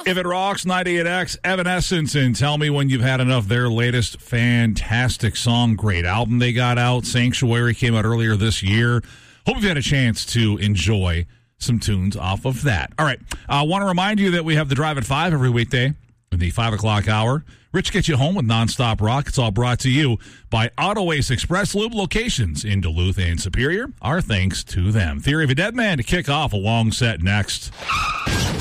If It Rocks, 98X, Evanescence, and Tell Me When You've Had Enough, their latest fantastic song. Great album they got out. Sanctuary came out earlier this year. Hope you've had a chance to enjoy some tunes off of that. All right. I want to remind you that we have the Drive at 5 every weekday in the 5 o'clock hour. Rich gets you home with nonstop rock. It's all brought to you by Auto Ace Express Lube locations in Duluth and Superior. Our thanks to them. Theory of a Dead Man to kick off a long set next.